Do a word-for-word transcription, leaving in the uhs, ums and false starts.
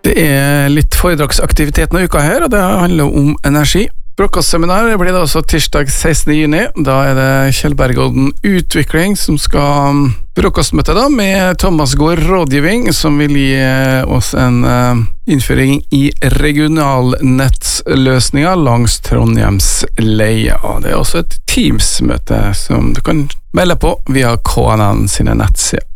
Det er litt foredragsaktivitet noen uker her, og det handler om energi. Frokostseminar blir det også tirsdag sekstende juni. Da er det Kjell Bergodden Utvikling som skal frokostmøte da, med Thomas Gård Rådgivning, som vil gi oss en uh, innføring i regionalnettsløsninger langs Trondheims leie. Og det er også et Teams-møte som du kan melde på via K N N sine nettsider.